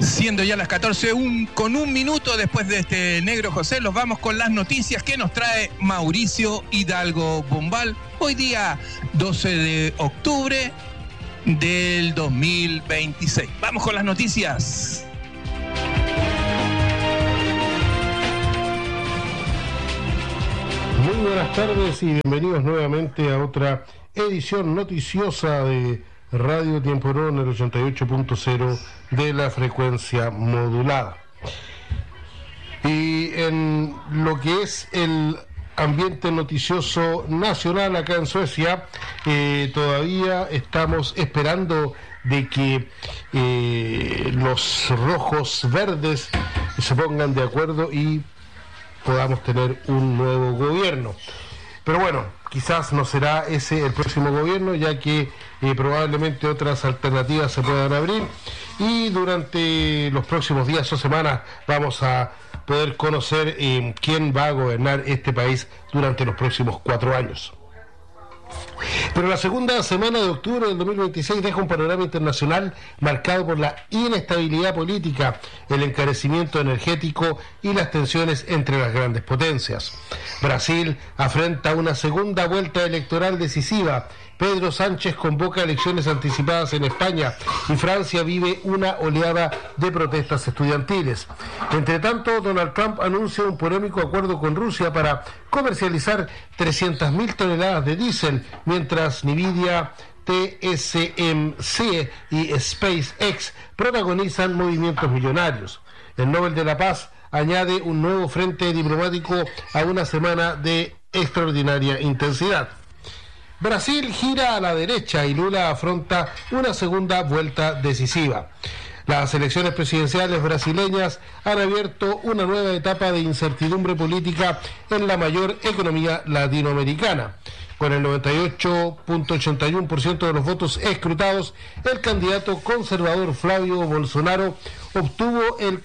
Siendo ya las 14 con un minuto después de este Negro José, los vamos con las noticias que nos trae Mauricio Hidalgo Bombal. Hoy día 12 de octubre del 2026. Vamos con las noticias. Muy buenas tardes y bienvenidos nuevamente a otra edición noticiosa de Radio Tiempo Oro en el 88.0 de la frecuencia modulada. Y en lo que es el ambiente noticioso nacional acá en Suecia, todavía estamos esperando de que los rojos verdes se pongan de acuerdo y podamos tener un nuevo gobierno. Pero bueno, quizás no será ese el próximo gobierno, ya que probablemente otras alternativas se puedan abrir, y durante los próximos días o semanas vamos a poder conocer quién va a gobernar este país durante los próximos 4 años. Pero la segunda semana de octubre del 2026 deja un panorama internacional marcado por la inestabilidad política, el encarecimiento energético y las tensiones entre las grandes potencias. Brasil afronta una segunda vuelta electoral decisiva. Pedro Sánchez convoca elecciones anticipadas en España y Francia vive una oleada de protestas estudiantiles. Entre tanto, Donald Trump anuncia un polémico acuerdo con Rusia para comercializar 300.000 toneladas de diésel, mientras Nvidia, TSMC y SpaceX protagonizan movimientos millonarios. El Nobel de la Paz añade un nuevo frente diplomático a una semana de extraordinaria intensidad. Brasil gira a la derecha y Lula afronta una segunda vuelta decisiva. Las elecciones presidenciales brasileñas han abierto una nueva etapa de incertidumbre política en la mayor economía latinoamericana. Con el 98.81% de los votos escrutados, el candidato conservador Flavio Bolsonaro obtuvo el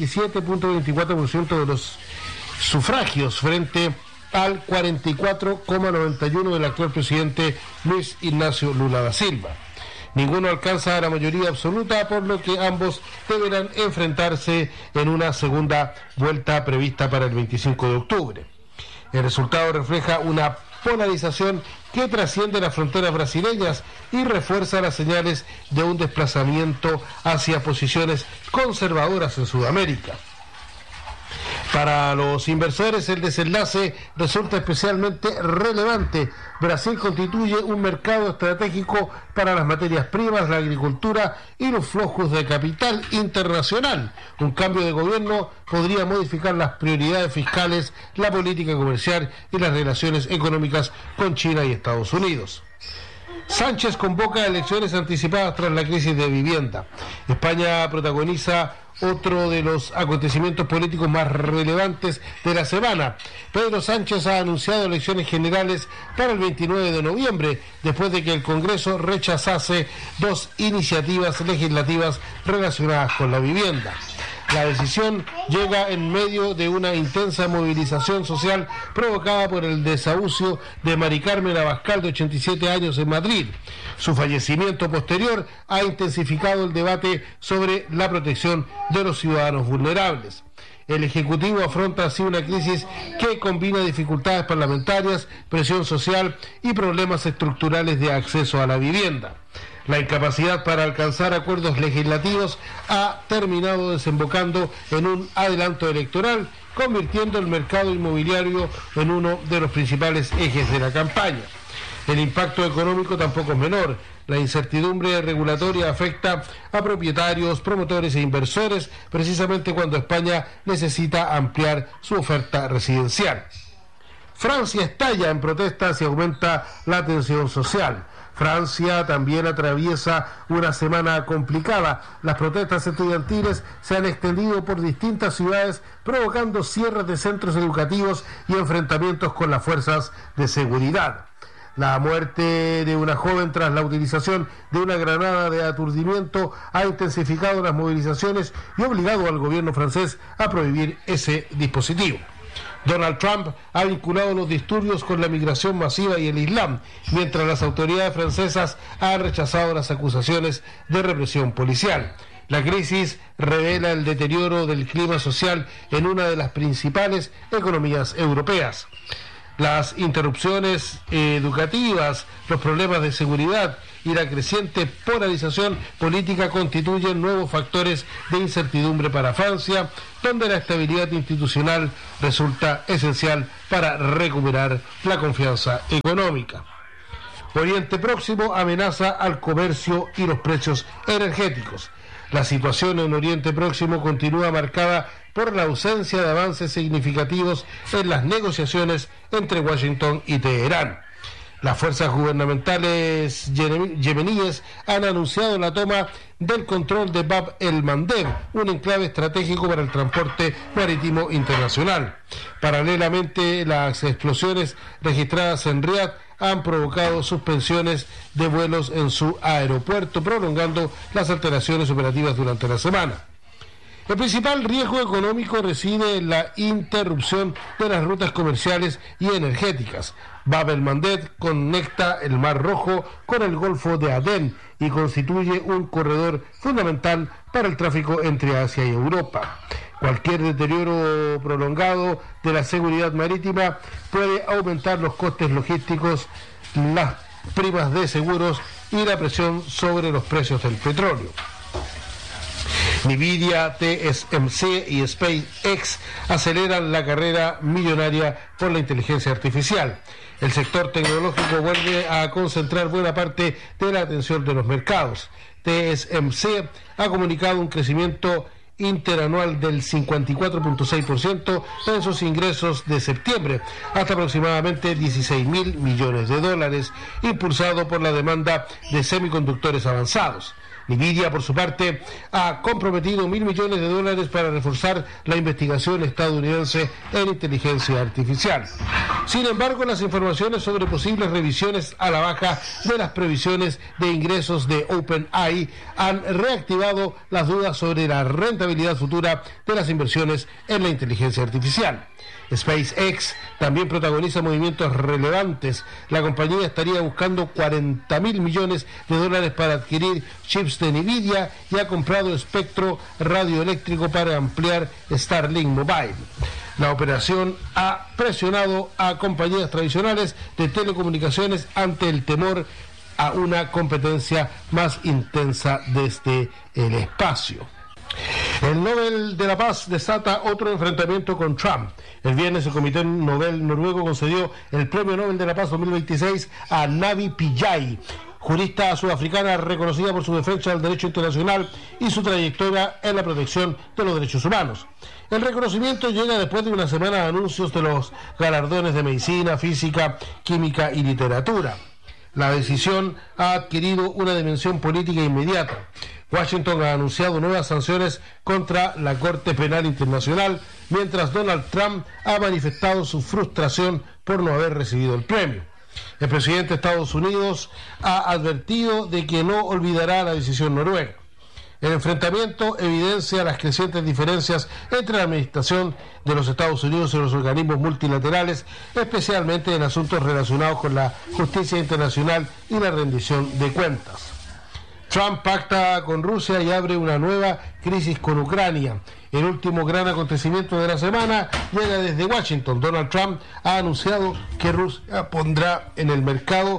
47.24% de los sufragios frente al 44,91% del actual presidente Luis Ignacio Lula da Silva. Ninguno alcanza la mayoría absoluta, por lo que ambos deberán enfrentarse en una segunda vuelta prevista para el 25 de octubre. El resultado refleja una polarización que trasciende las fronteras brasileñas y refuerza las señales de un desplazamiento hacia posiciones conservadoras en Sudamérica. Para los inversores, el desenlace resulta especialmente relevante. Brasil constituye un mercado estratégico para las materias primas, la agricultura y los flujos de capital internacional. Un cambio de gobierno podría modificar las prioridades fiscales, la política comercial y las relaciones económicas con China y Estados Unidos. Sánchez convoca elecciones anticipadas tras la crisis de vivienda. España protagoniza otro de los acontecimientos políticos más relevantes de la semana. Pedro Sánchez ha anunciado elecciones generales para el 29 de noviembre, después de que el Congreso rechazase 2 iniciativas legislativas relacionadas con la vivienda. La decisión llega en medio de una intensa movilización social provocada por el desahucio de Mari Carmen Abascal, de 87 años, en Madrid. Su fallecimiento posterior ha intensificado el debate sobre la protección de los ciudadanos vulnerables. El Ejecutivo afronta así una crisis que combina dificultades parlamentarias, presión social y problemas estructurales de acceso a la vivienda. La incapacidad para alcanzar acuerdos legislativos ha terminado desembocando en un adelanto electoral, convirtiendo el mercado inmobiliario en uno de los principales ejes de la campaña. El impacto económico tampoco es menor. La incertidumbre regulatoria afecta a propietarios, promotores e inversores, precisamente cuando España necesita ampliar su oferta residencial. Francia estalla en protestas y aumenta la tensión social. Francia también atraviesa una semana complicada. Las protestas estudiantiles se han extendido por distintas ciudades, provocando cierres de centros educativos y enfrentamientos con las fuerzas de seguridad. La muerte de una joven tras la utilización de una granada de aturdimiento ha intensificado las movilizaciones y obligado al gobierno francés a prohibir ese dispositivo. Donald Trump ha vinculado los disturbios con la migración masiva y el Islam, mientras las autoridades francesas han rechazado las acusaciones de represión policial. La crisis revela el deterioro del clima social en una de las principales economías europeas. Las interrupciones educativas, los problemas de seguridad y la creciente polarización política constituyen nuevos factores de incertidumbre para Francia, donde la estabilidad institucional resulta esencial para recuperar la confianza económica. Oriente Próximo amenaza al comercio y los precios energéticos. La situación en Oriente Próximo continúa marcada por la ausencia de avances significativos en las negociaciones entre Washington y Teherán. Las fuerzas gubernamentales yemeníes han anunciado la toma del control de Bab el-Mandeb, un enclave estratégico para el transporte marítimo internacional. Paralelamente, las explosiones registradas en Riad han provocado suspensiones de vuelos en su aeropuerto, prolongando las alteraciones operativas durante la semana. El principal riesgo económico reside en la interrupción de las rutas comerciales y energéticas. Bab el-Mandeb conecta el Mar Rojo con el Golfo de Adén y constituye un corredor fundamental para el tráfico entre Asia y Europa. Cualquier deterioro prolongado de la seguridad marítima puede aumentar los costes logísticos, las primas de seguros y la presión sobre los precios del petróleo. Nvidia, TSMC y SpaceX aceleran la carrera millonaria por la inteligencia artificial. El sector tecnológico vuelve a concentrar buena parte de la atención de los mercados. TSMC ha comunicado un crecimiento interanual del 54.6% en sus ingresos de septiembre, hasta aproximadamente 16.000 millones de dólares, impulsado por la demanda de semiconductores avanzados. Nvidia, por su parte, ha comprometido $1.000 millones para reforzar la investigación estadounidense en inteligencia artificial. Sin embargo, las informaciones sobre posibles revisiones a la baja de las previsiones de ingresos de OpenAI han reactivado las dudas sobre la rentabilidad futura de las inversiones en la inteligencia artificial. SpaceX también protagoniza movimientos relevantes. La compañía estaría buscando $40.000 millones para adquirir chips de Nvidia y ha comprado espectro radioeléctrico para ampliar Starlink Mobile. La operación ha presionado a compañías tradicionales de telecomunicaciones ante el temor a una competencia más intensa desde el espacio. El Nobel de la Paz desata otro enfrentamiento con Trump. El viernes el Comité Nobel noruego concedió el Premio Nobel de la Paz 2026 a Navi Pillay, jurista sudafricana reconocida por su defensa del derecho internacional y su trayectoria en la protección de los derechos humanos. El reconocimiento llega después de una semana de anuncios de los galardones de medicina, física, química y literatura. La decisión ha adquirido una dimensión política inmediata. Washington ha anunciado nuevas sanciones contra la Corte Penal Internacional, mientras Donald Trump ha manifestado su frustración por no haber recibido el premio. El presidente de Estados Unidos ha advertido de que no olvidará la decisión noruega. El enfrentamiento evidencia las crecientes diferencias entre la administración de los Estados Unidos y los organismos multilaterales, especialmente en asuntos relacionados con la justicia internacional y la rendición de cuentas. Trump pacta con Rusia y abre una nueva crisis con Ucrania. El último gran acontecimiento de la semana llega desde Washington. Donald Trump ha anunciado que Rusia pondrá en el mercado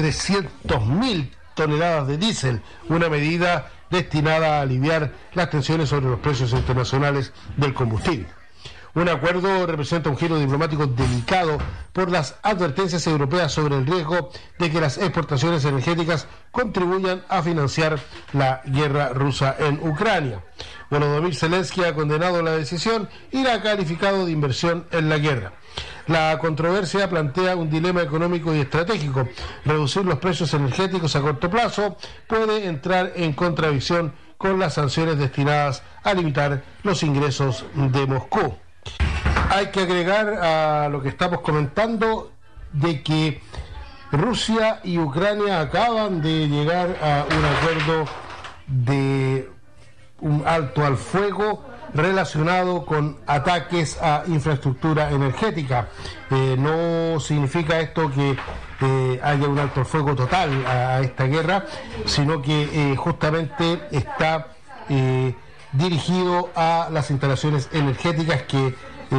300.000 toneladas de diésel, una medida destinada a aliviar las tensiones sobre los precios internacionales del combustible. Un acuerdo representa un giro diplomático delicado por las advertencias europeas sobre el riesgo de que las exportaciones energéticas contribuyan a financiar la guerra rusa en Ucrania. Volodymyr Zelensky ha condenado la decisión y la ha calificado de inversión en la guerra. La controversia plantea un dilema económico y estratégico. Reducir los precios energéticos a corto plazo puede entrar en contradicción con las sanciones destinadas a limitar los ingresos de Moscú. Hay que agregar a lo que estamos comentando de que Rusia y Ucrania acaban de llegar a un acuerdo de un alto al fuego relacionado con ataques a infraestructura energética. No significa esto que haya un alto al fuego total a esta guerra, sino que justamente está dirigido a las instalaciones energéticas que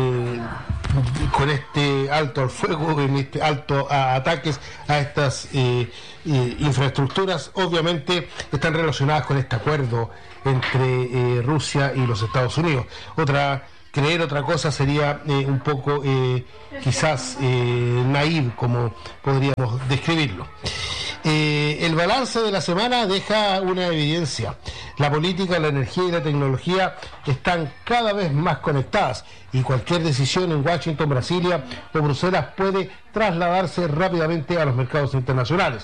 con este alto al fuego, en este alto a ataques a estas infraestructuras, obviamente están relacionadas con este acuerdo entre Rusia y los Estados Unidos. Creer otra cosa sería un poco quizás naive, como podríamos describirlo. El balance de la semana deja una evidencia. La política, la energía y la tecnología están cada vez más conectadas y cualquier decisión en Washington, Brasilia o Bruselas puede trasladarse rápidamente a los mercados internacionales.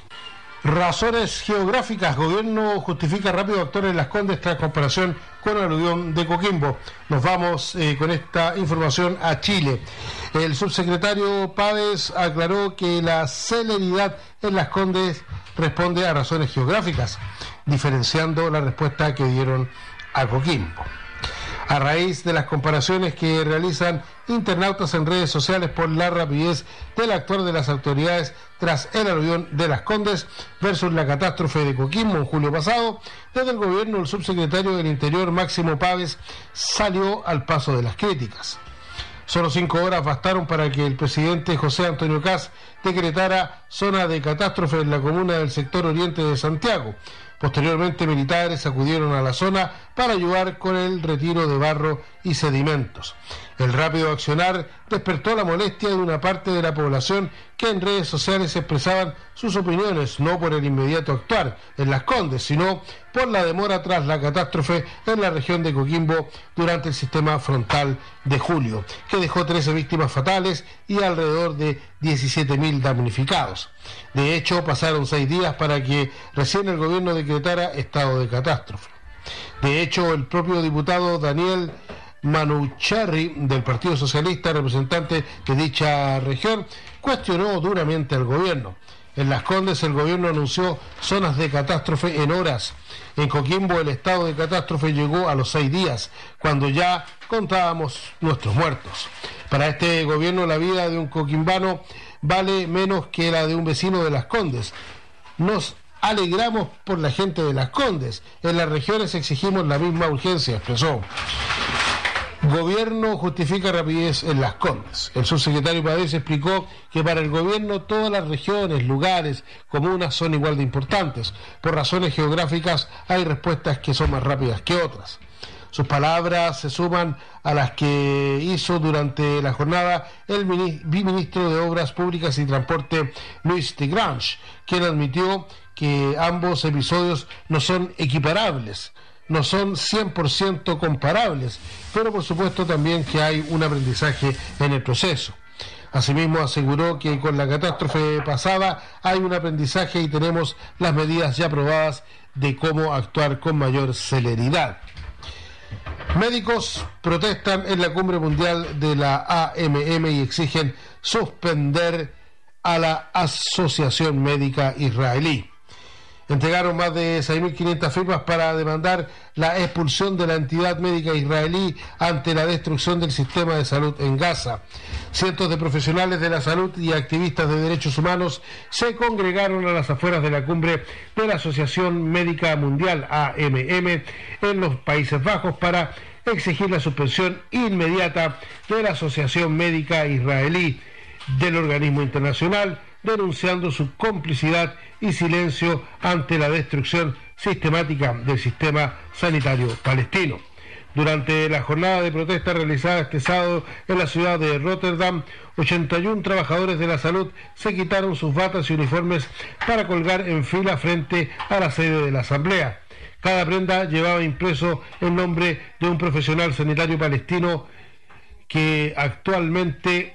Razones geográficas. Gobierno justifica rápido actuar en Las Condes tras comparación con el aluvión de Coquimbo. Nos vamos con esta información a Chile. El subsecretario Páez aclaró que la celeridad en Las Condes responde a razones geográficas, diferenciando la respuesta que dieron a Coquimbo. A raíz de las comparaciones que realizan internautas en redes sociales por la rapidez del actuar de las autoridades tras el aluvión de Las Condes versus la catástrofe de Coquimbo en julio pasado, desde el gobierno el subsecretario del Interior Máximo Páez salió al paso de las críticas. Solo 5 horas bastaron para que el presidente José Antonio Kast decretara zona de catástrofe en la comuna del sector oriente de Santiago. Posteriormente, militares acudieron a la zona para ayudar con el retiro de barro y sedimentos. El rápido accionar despertó la molestia de una parte de la población que en redes sociales expresaban sus opiniones, no por el inmediato actuar en Las Condes, sino por la demora tras la catástrofe en la región de Coquimbo durante el sistema frontal de julio, que dejó 13 víctimas fatales y alrededor de 17.000 damnificados. De hecho, pasaron 6 días para que recién el gobierno decretara estado de catástrofe. De hecho, el propio diputado Daniel Manucherry del Partido Socialista, representante de dicha región, cuestionó duramente al gobierno. En Las Condes el gobierno anunció zonas de catástrofe en horas. En Coquimbo el estado de catástrofe llegó a los 6 días, cuando ya contábamos nuestros muertos. Para este gobierno la vida de un coquimbano vale menos que la de un vecino de Las Condes. Nos alegramos por la gente de Las Condes. En las regiones exigimos la misma urgencia, expresó. Gobierno justifica rapidez en Las Condes. El subsecretario Páez explicó que para el gobierno todas las regiones, lugares, comunas son igual de importantes. Por razones geográficas hay respuestas que son más rápidas que otras. Sus palabras se suman a las que hizo durante la jornada el viceministro de Obras Públicas y Transporte, Luis Tigrange, quien admitió que ambos episodios no son equiparables, no son 100% comparables, pero por supuesto también que hay un aprendizaje en el proceso. Asimismo aseguró que con la catástrofe pasada hay un aprendizaje y tenemos las medidas ya aprobadas de cómo actuar con mayor celeridad. Médicos protestan en la cumbre mundial de la AMM y exigen suspender a la Asociación Médica Israelí. Entregaron más de 6.500 firmas para demandar la expulsión de la entidad médica israelí ante la destrucción del sistema de salud en Gaza. Cientos de profesionales de la salud y activistas de derechos humanos se congregaron a las afueras de la cumbre de la Asociación Médica Mundial, AMM, en los Países Bajos para exigir la suspensión inmediata de la Asociación Médica Israelí del organismo internacional, denunciando su complicidad y silencio ante la destrucción sistemática del sistema sanitario palestino. Durante la jornada de protesta realizada este sábado en la ciudad de Rotterdam, 81 trabajadores de la salud se quitaron sus batas y uniformes para colgar en fila frente a la sede de la asamblea. Cada prenda llevaba impreso el nombre de un profesional sanitario palestino que actualmente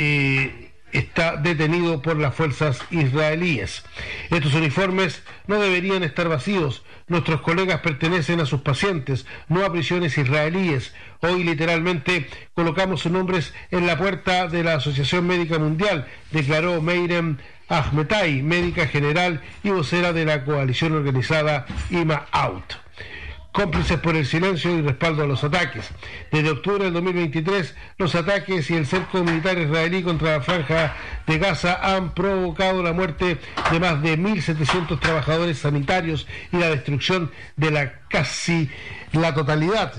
está detenido por las fuerzas israelíes. Estos uniformes no deberían estar vacíos. Nuestros colegas pertenecen a sus pacientes, no a prisiones israelíes. Hoy literalmente colocamos sus nombres en la puerta de la Asociación Médica Mundial, declaró Meirem Ahmetai, médica general y vocera de la coalición organizada IMA Out. cómplices por el silencio y respaldo a los ataques. Desde octubre del 2023, los ataques y el cerco militar israelí contra la franja de Gaza han provocado la muerte de más de 1.700 trabajadores sanitarios y la destrucción de la totalidad,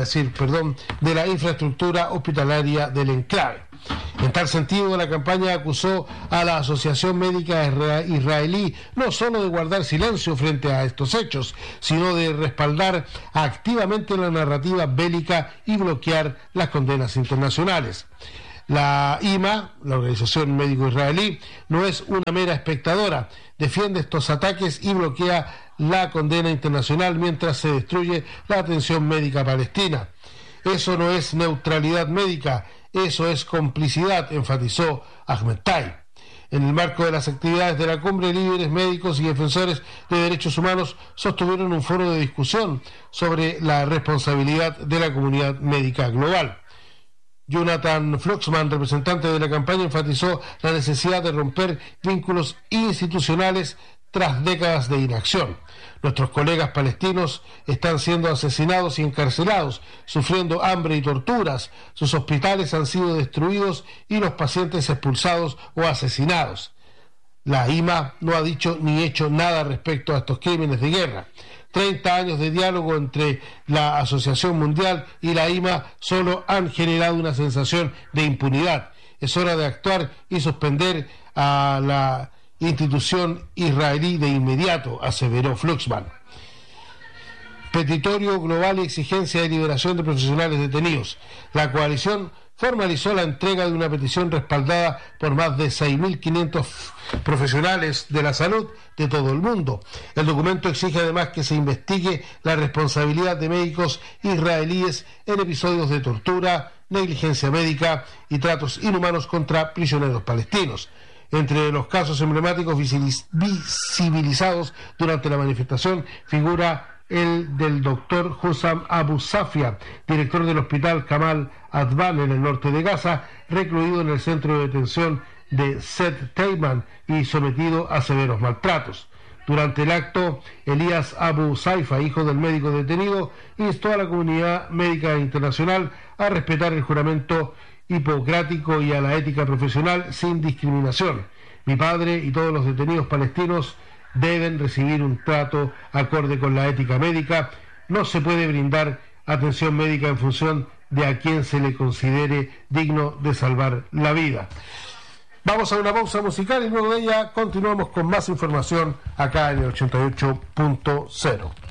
de la infraestructura hospitalaria del enclave. En tal sentido, la campaña acusó a la Asociación Médica Israelí no solo de guardar silencio frente a estos hechos, sino de respaldar activamente la narrativa bélica y bloquear las condenas internacionales. La IMA, la Organización Médico Israelí, no es una mera espectadora, defiende estos ataques y bloquea la condena internacional mientras se destruye la atención médica palestina. Eso no es neutralidad médica, eso es complicidad, enfatizó Ahmed Taib. En el marco de las actividades de la cumbre, líderes médicos y defensores de derechos humanos sostuvieron un foro de discusión sobre la responsabilidad de la comunidad médica global. Jonathan Fluxman, representante de la campaña, enfatizó la necesidad de romper vínculos institucionales tras décadas de inacción. Nuestros colegas palestinos están siendo asesinados y encarcelados, sufriendo hambre y torturas. Sus hospitales han sido destruidos y los pacientes expulsados o asesinados. La IMA no ha dicho ni hecho nada respecto a estos crímenes de guerra. 30 años de diálogo entre la Asociación Mundial y la IMA solo han generado una sensación de impunidad. Es hora de actuar y suspender a la institución israelí de inmediato, aseveró Fluxman. Petitorio global y exigencia de liberación de profesionales detenidos. La coalición formalizó la entrega de una petición respaldada por más de 6.500 profesionales de la salud de todo el mundo. El documento exige además que se investigue la responsabilidad de médicos israelíes en episodios de tortura, negligencia médica y tratos inhumanos contra prisioneros palestinos. Entre los casos emblemáticos visibilizados durante la manifestación figura el del doctor Hussam Abu Safia, director del hospital Kamal Advan en el norte de Gaza, recluido en el centro de detención de Sed Teiman y sometido a severos maltratos. Durante el acto, Elías Abu Saifa, hijo del médico detenido, instó a la comunidad médica internacional a respetar el juramento hipocrático y a la ética profesional sin discriminación. Mi padre y todos los detenidos palestinos deben recibir un trato acorde con la ética médica. No se puede brindar atención médica en función de a quien se le considere digno de salvar la vida. Vamos a una pausa musical y luego de ella continuamos con más información acá en el 88.0.